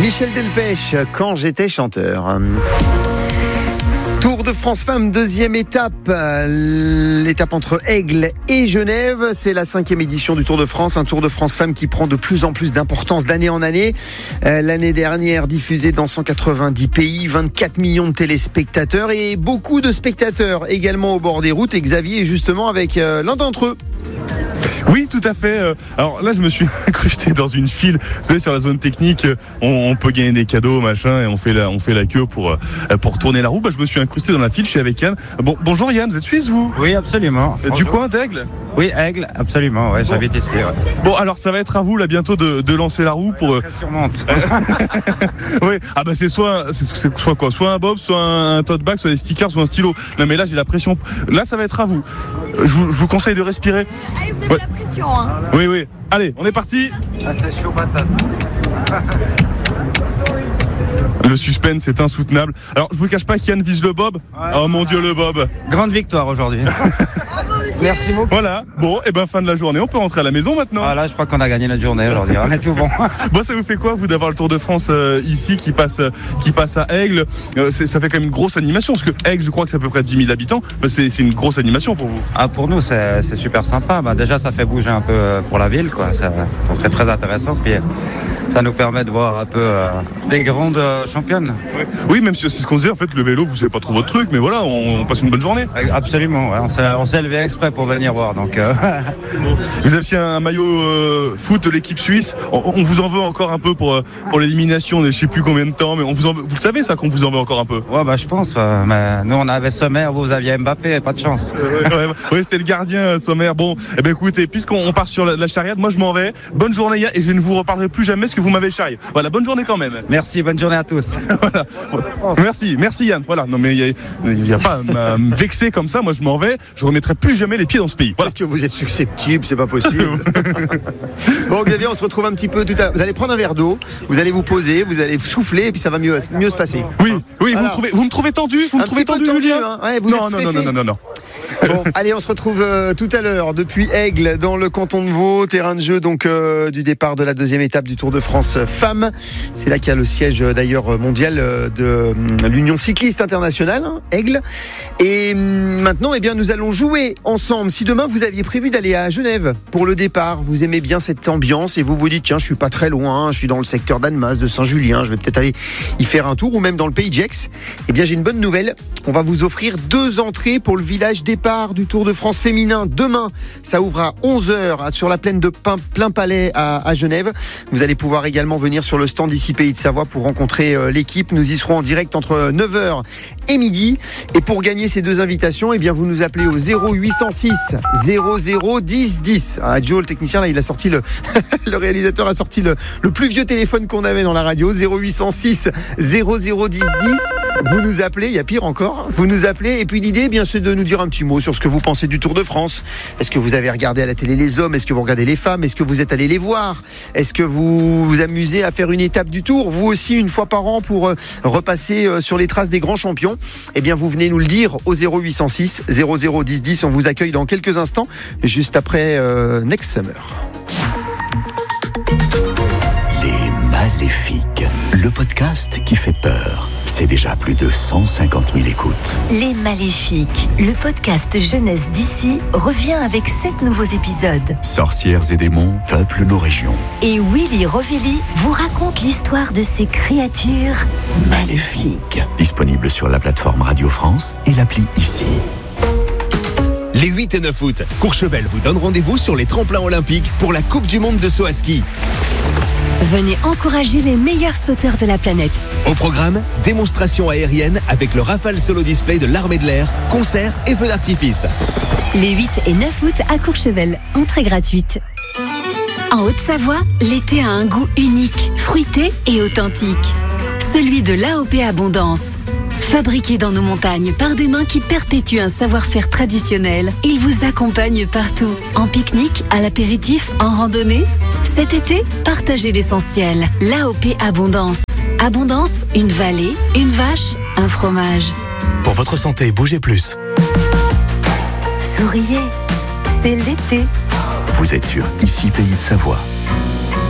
Michel Delpech, quand j'étais chanteur. Tour de France Femmes, deuxième étape, l'étape entre Aigle et Genève. C'est la 5e édition du Tour de France, un Tour de France Femmes qui prend de plus en plus d'importance d'année en année. L'année dernière, diffusée dans 190 pays, 24 millions de téléspectateurs et beaucoup de spectateurs également au bord des routes. Et Xavier est justement avec l'un d'entre eux. Oui, tout à fait. Alors là, je me suis incrusté dans une file. Vous savez, sur la zone technique, on peut gagner des cadeaux, machin, et on fait la queue pour tourner la roue. Je me suis incrusté dans la file. Je suis avec Yann. Bonjour Yann, vous êtes suisse, vous ? Oui, absolument. Du coin d'Aigle ? Oui, Aigle, absolument. Ouais, j'habite ici. Ouais. Bon, alors ça va être à vous là bientôt de lancer la roue pour. Ça surmonte. Oui. Ah c'est soit quoi ? Soit un bob, soit un tote bag, soit des stickers, soit un stylo. Non mais là j'ai la pression. Là ça va être à vous. Je vous conseille de respirer. Allez, vous avez la pression, hein. Oui. Allez, on est parti. Ah, c'est chaud patate. Le suspense est insoutenable. Alors, je vous cache pas qu'Yann vise le bob. Ouais, oh mon Dieu, le bob. Grande victoire aujourd'hui. Merci beaucoup. Voilà. Bon, et fin de la journée. On peut rentrer à la maison maintenant. Voilà, je crois qu'on a gagné notre journée aujourd'hui. On est tout bon. Bon, ça vous fait quoi, vous, d'avoir le Tour de France ici qui passe à Aigle ça fait quand même une grosse animation. Parce que Aigle, je crois que c'est à peu près 10 000 habitants. C'est une grosse animation pour vous. Ah, pour nous, c'est super sympa. Déjà, ça fait bouger un peu pour la ville, quoi. Donc, c'est très intéressant. Puis, ça nous permet de voir un peu des grandes championnes. Oui, même si c'est ce qu'on se dit, en fait, le vélo, vous savez pas trop votre truc, mais voilà, on passe une bonne journée. Absolument, ouais. On s'est levé exprès pour venir voir. Donc, Vous aviez un maillot foot de l'équipe suisse. On vous en veut encore un peu pour l'élimination de je sais plus combien de temps, mais vous le savez ça qu'on vous en veut encore un peu. Ouais, je pense. Mais nous, on avait Sommer, vous aviez Mbappé, pas de chance. Oui, c'était le gardien Sommer. Bon, écoutez, puisqu'on part sur la charriade, moi je m'en vais. Bonne journée et je ne vous reparlerai plus jamais parce que vous m'avez charrié. Voilà, bonne journée quand même. Merci, bonne journée à tous. Voilà. Merci Yann. Voilà, non mais il n'y a pas à me vexer comme ça. Moi je m'en vais. Je remettrai plus jamais les pieds dans ce pays. Voilà. Parce que vous êtes susceptible, c'est pas possible. Bon, Xavier, on se retrouve un petit peu tout à l'heure. Vous allez prendre un verre d'eau, vous allez vous poser, vous allez souffler et puis ça va mieux se passer. Oui, voilà. Vous me trouvez tendu. Vous me trouvez tendu, hein. Ouais, vous êtes stressé. Non. Bon, allez, on se retrouve tout à l'heure depuis Aigle dans le canton de Vaud, terrain de jeu donc du départ de la deuxième étape du Tour de France Femmes. C'est là qu'il y a le siège d'ailleurs mondial de l'Union cycliste internationale, Aigle. Et maintenant, nous allons jouer ensemble. Si demain vous aviez prévu d'aller à Genève pour le départ, vous aimez bien cette ambiance et vous vous dites tiens, je suis pas très loin, je suis dans le secteur d'Annemasse, de Saint-Julien, je vais peut-être aller y faire un tour ou même dans le pays d'Aix. J'ai une bonne nouvelle. On va vous offrir 2 entrées pour le village départ du Tour de France féminin. Demain, ça ouvre à 11h sur la plaine de Plein Palais à Genève. Vous allez pouvoir également venir sur le stand ici Pays de Savoie pour rencontrer l'équipe. Nous y serons en direct entre 9h et midi. Et pour gagner ces 2 invitations, vous nous appelez au 0806 00 10 10. Ah, Joe, le technicien, là, il a sorti le réalisateur a sorti le plus vieux téléphone qu'on avait dans la radio. 0806 00 10 10. Vous nous appelez, il y a pire encore. Vous nous appelez et puis l'idée, c'est de nous dire un petit mot sur ce que vous pensez du Tour de France. Est-ce que vous avez regardé à la télé les hommes ? Est-ce que vous regardez les femmes ? Est-ce que vous êtes allé les voir ? Est-ce que vous vous amusez à faire une étape du Tour, vous aussi, une fois par an pour repasser sur les traces des grands champions ? Vous venez nous le dire au 0806 00 10 10. On vous accueille dans quelques instants, juste après Next Summer. Les Maléfiques, le podcast qui fait peur. C'est déjà plus de 150 000 écoutes. Les Maléfiques, le podcast jeunesse d'ici, revient avec 7 nouveaux épisodes. Sorcières et démons peuplent nos régions. Et Willy Rovelli vous raconte l'histoire de ces créatures maléfiques. Disponible sur la plateforme Radio France et l'appli ici. Les 8 et 9 août, Courchevel vous donne rendez-vous sur les tremplins olympiques pour la Coupe du Monde de saut à ski. Venez encourager les meilleurs sauteurs de la planète. Au programme, démonstration aérienne avec le Rafale Solo Display de l'Armée de l'Air, concerts et feux d'artifice. Les 8 et 9 août à Courchevel, entrée gratuite. En Haute-Savoie, l'été a un goût unique, fruité et authentique. Celui de l'AOP Abondance. Fabriqué dans nos montagnes par des mains qui perpétuent un savoir-faire traditionnel, il vous accompagne partout. En pique-nique, à l'apéritif, en randonnée. Cet été, partagez l'essentiel. L'AOP Abondance. Abondance, une vallée, une vache, un fromage. Pour votre santé, bougez plus. Souriez, c'est l'été. Vous êtes sur Ici Pays de Savoie.